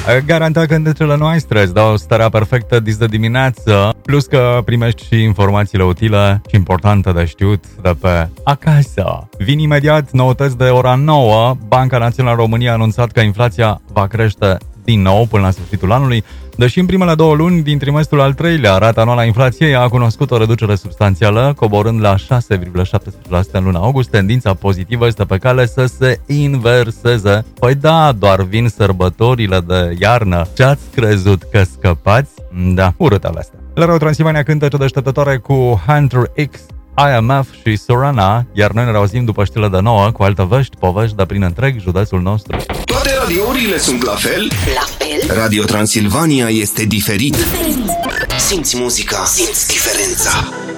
Garantat cântecele noastre îți dau starea perfectă dis de dimineață, plus că primești și informațiile utile și importante de știut de pe acasă. Vin imediat noutăți de ora 9. Banca Națională România a anunțat că inflația va crește din nou până la sfârșitul anului, deși în primele 2 luni din trimestrul al 3-lea rata anuală a inflației a cunoscut o reducere substanțială, coborând la 6,17% în luna august. Tendința pozitivă este pe cale să se inverseze. Păi da, doar vin sărbătorile de iarnă. Ce-ați crezut că scăpați? Da, urâtele astea. La Radio Transilvania cântece deșteptătoare cu Hunter X, IMF și Sorana, iar noi ne reauzim după știle de 9 cu alte vești, povești de prin întreg județul nostru. Toate radiourile sunt la fel? La fel? Radio Transilvania este diferit. Simți muzica, simți diferența.